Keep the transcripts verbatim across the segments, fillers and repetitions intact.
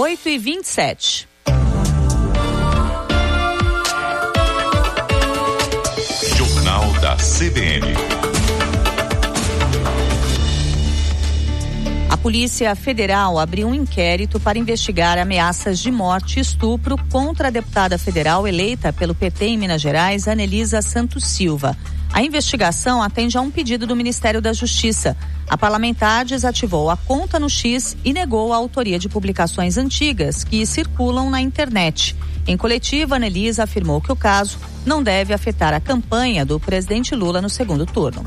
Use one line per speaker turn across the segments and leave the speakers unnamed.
oito e vinte e sete.
Jornal da C B N.
A Polícia Federal abriu um inquérito para investigar ameaças de morte e estupro contra a deputada federal eleita pelo P T em Minas Gerais, Anelisa Santos Silva. A investigação atende a um pedido do Ministério da Justiça. A parlamentar desativou a conta no X e negou a autoria de publicações antigas que circulam na internet. Em coletiva, Anelisa afirmou que o caso não deve afetar a campanha do presidente Lula no segundo turno.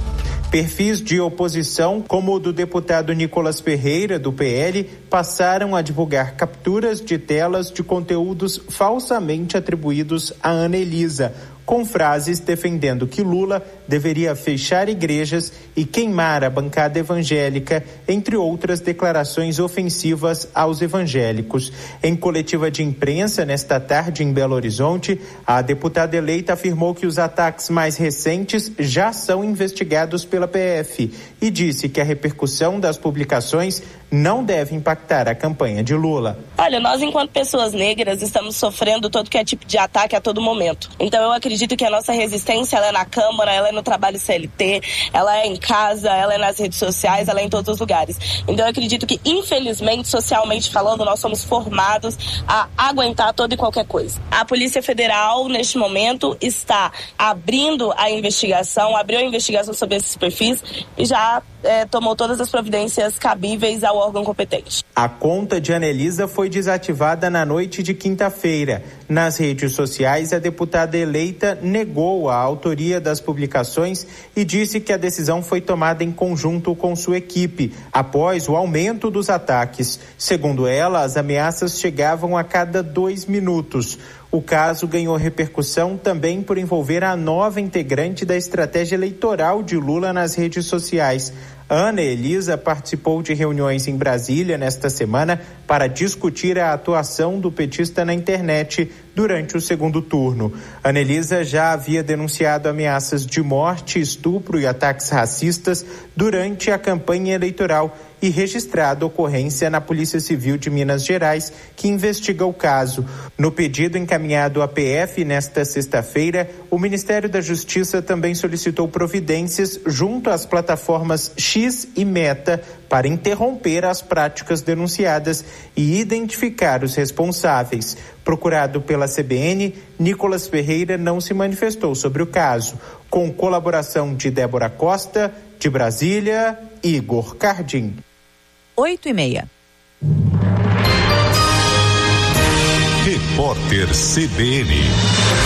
Perfis de oposição, como o do deputado Nicolas Ferreira, do P L, passaram a divulgar capturas de telas de conteúdos falsamente atribuídos a Anelisa, com frases defendendo que Lula deveria fechar igrejas e queimar a bancada evangélica, entre outras declarações ofensivas aos evangélicos. Em coletiva de imprensa, nesta tarde em Belo Horizonte, a deputada eleita afirmou que os ataques mais recentes já são investigados pela P F e disse que a repercussão das publicações não deve impactar a campanha de Lula.
Olha, nós enquanto pessoas negras estamos sofrendo todo que é tipo de ataque a todo momento. Então eu acredito que a nossa resistência, ela é na Câmara, ela é no trabalho C L T, ela é em casa, ela é nas redes sociais, ela é em todos os lugares. Então eu acredito que, infelizmente, socialmente falando, nós somos formados a aguentar toda e qualquer coisa. A Polícia Federal, neste momento, está abrindo a investigação, abriu a investigação sobre esses perfis e já é, tomou todas as providências cabíveis ao órgão competente.
A conta de Anelisa foi desativada na noite de quinta-feira. Nas redes sociais, a deputada eleita negou a autoria das publicações e disse que a decisão foi tomada em conjunto com sua equipe, após o aumento dos ataques. Segundo ela, as ameaças chegavam a cada dois minutos. O caso ganhou repercussão também por envolver a nova integrante da estratégia eleitoral de Lula nas redes sociais. Ana Elisa participou de reuniões em Brasília nesta semana para discutir a atuação do petista na internet durante o segundo turno. Ana Elisa já havia denunciado ameaças de morte, estupro e ataques racistas durante a campanha eleitoral e registrado ocorrência na Polícia Civil de Minas Gerais, que investiga o caso. No pedido encaminhado à P F nesta sexta-feira, o Ministério da Justiça também solicitou providências junto às plataformas X e Meta para interromper as práticas denunciadas e identificar os responsáveis. Procurado pela C B N, Nicolas Ferreira não se manifestou sobre o caso. Com colaboração de Débora Costa, de Brasília, Igor Cardim.
Oito e meia.
Repórter C B N.